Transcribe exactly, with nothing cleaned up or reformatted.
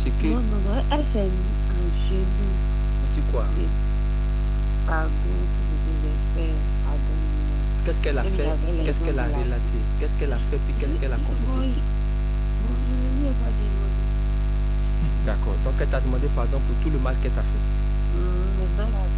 ce que... Non, non, non, elle fait un genou. Tu quoi? Pardon, je devais faire, pardon. Qu'est-ce qu'elle a Comme fait? j'avais les Qu'est-ce qu'elle a dents de la- relaté? Qu'est-ce qu'elle a fait? Puis qu'est-ce qu'elle a Bon, compris? il- bon, je ne lui ai pas demandé. D'accord. Donc elle t'a demandé pardon pour tout le mal qu'elle t'a fait. Hum, Maintenant,